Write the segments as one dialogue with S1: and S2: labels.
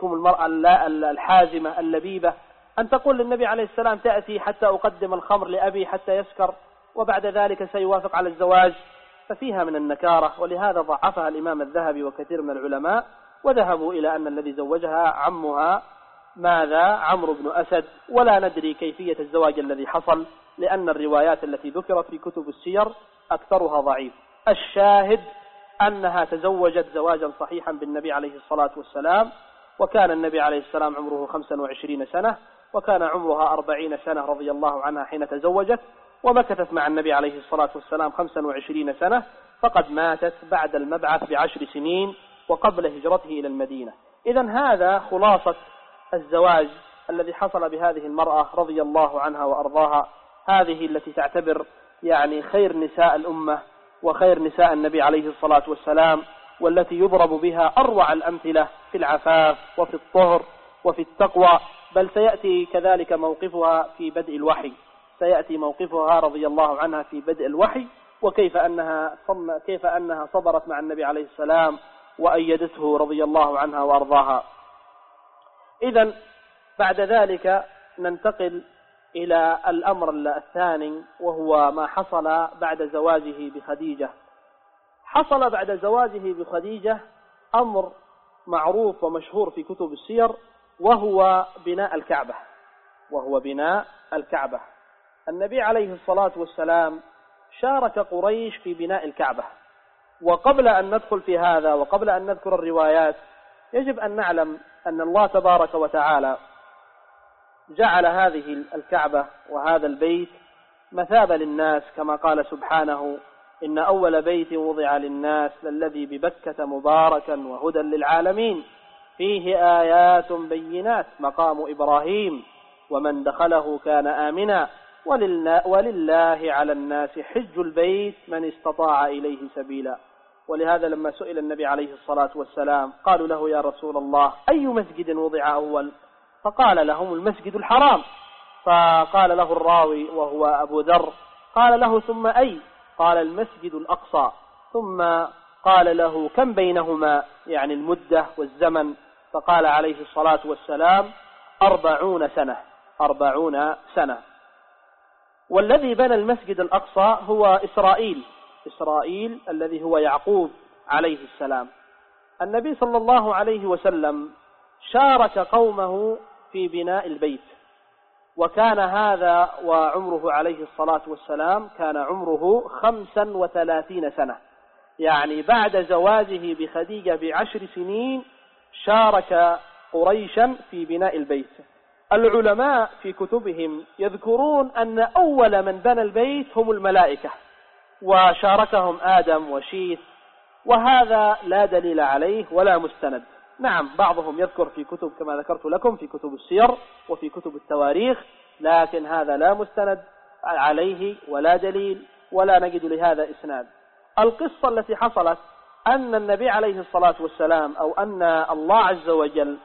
S1: مفهوم المرأة الحازمة اللبيبة، أن تقول للنبي عليه السلام تأتي حتى أقدم الخمر لأبي حتى يسكر وبعد ذلك سيوافق على الزواج، ففيها من النكارة. ولهذا ضعفها الإمام الذهبي وكثير من العلماء، وذهبوا إلى أن الذي زوجها عمها ماذا؟ عمرو بن أسد، ولا ندري كيفية الزواج الذي حصل، لأن الروايات التي ذكرت في كتب السير أكثرها ضعيف. الشاهد أنها تزوجت زواجا صحيحا بالنبي عليه الصلاة والسلام، وكان النبي عليه السلام عمره 25 سنة، وكان عمرها 40 سنة رضي الله عنها حين تزوجت، ومكثت مع النبي عليه الصلاة والسلام 25 سنة، فقد ماتت بعد المبعث ب10 سنين وقبل هجرته إلى المدينة. إذن هذا خلاصة الزواج الذي حصل بهذه المرأة رضي الله عنها وأرضاها، هذه التي تعتبر يعني خير نساء الأمة وخير نساء النبي عليه الصلاة والسلام، والتي يضرب بها أروع الأمثلة في العفاف وفي الطهر وفي التقوى. بل سيأتي كذلك موقفها في بدء الوحي، سيأتي موقفها رضي الله عنها في بدء الوحي، وكيف أنها صبرت مع النبي عليه السلام وأيدته رضي الله عنها وأرضاها. إذن بعد ذلك ننتقل إلى الأمر الثاني، وهو ما حصل بعد زواجه بخديجة. حصل بعد زواجه بخديجة أمر معروف ومشهور في كتب السير، وهو بناء الكعبة. النبي عليه الصلاة والسلام شارك قريش في بناء الكعبة. وقبل أن ندخل في هذا وقبل أن نذكر الروايات، يجب أن نعلم أن الله تبارك وتعالى جعل هذه الكعبة وهذا البيت مثابة للناس، كما قال سبحانه: إن أول بيت وضع للناس للذي ببكة مباركا وهدى للعالمين فيه آيات بينات مقام إبراهيم ومن دخله كان آمنا ولله على الناس حج البيت من استطاع إليه سبيلا. ولهذا لما سئل النبي عليه الصلاة والسلام قالوا له: يا رسول الله، أي مسجد وضع أول؟ فقال لهم: المسجد الحرام. فقال له الراوي وهو أبو ذر، قال له: ثم أي؟ قال: المسجد الأقصى. ثم قال له: كم بينهما، يعني المدة والزمن؟ فقال عليه الصلاة والسلام: 40 سنة. والذي بنى المسجد الأقصى هو إسرائيل الذي هو يعقوب عليه السلام. النبي صلى الله عليه وسلم شارك قومه في بناء البيت، وكان هذا وعمره عليه الصلاة والسلام كان عمره 35 سنة، يعني بعد زواجه بخديجة ب10 سنين شارك قريشا في بناء البيت. العلماء في كتبهم يذكرون أن أول من بنى البيت هم الملائكة، وشاركهم آدم وشيث، وهذا لا دليل عليه ولا مستند. نعم، بعضهم يذكر في كتب كما ذكرت لكم في كتب السير وفي كتب التواريخ، لكن هذا لا مستند عليه ولا دليل ولا نجد لهذا إسناد. القصة التي حصلت أن النبي عليه الصلاة والسلام أو أن الله عز وجل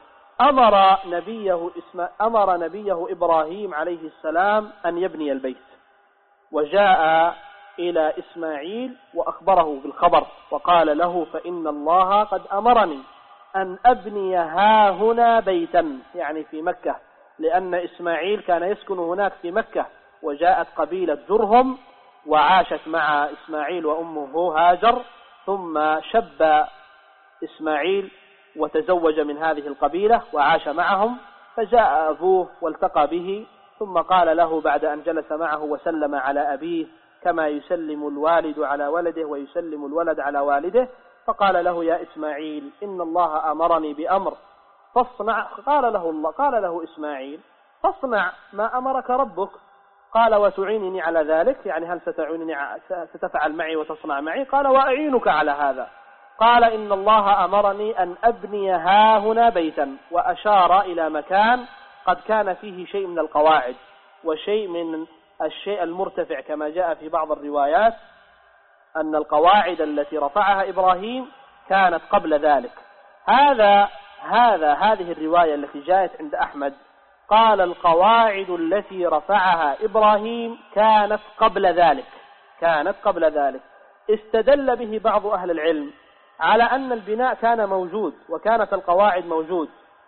S1: أمر نبيه إبراهيم عليه السلام أن يبني البيت، وجاء إلى إسماعيل وأخبره بالخبر وقال له: فإن الله قد أمرني أن أبني هاهنا بيتا، يعني في مكة، لأن إسماعيل كان يسكن هناك في مكة، وجاءت قبيلة جرهم وعاشت مع إسماعيل وأمه هاجر، ثم شب إسماعيل وتزوج من هذه القبيلة وعاش معهم، فجاء أبوه والتقى به، ثم قال له بعد أن جلس معه وسلم على أبيه كما يسلم الوالد على ولده ويسلم الولد على والده، فقال له: يا إسماعيل، إن الله أمرني بأمر فاصنع. قال له إسماعيل: فاصنع ما أمرك ربك. قال: وتعينني على ذلك، يعني هل ستفعل معي وتصنع معي؟ قال: وأعينك على هذا. قال: إن الله أمرني أن أبني هاهنا بيتا، وأشار إلى مكان قد كان فيه شيء من القواعد وشيء من الشيء المرتفع، كما جاء في بعض الروايات أن القواعد التي رفعها إبراهيم كانت قبل ذلك. هذه الرواية التي جاءت عند أحمد قال: القواعد التي رفعها إبراهيم كانت قبل ذلك. استدل به بعض أهل العلم على أن البناء كان موجود وكانت القواعد موجود،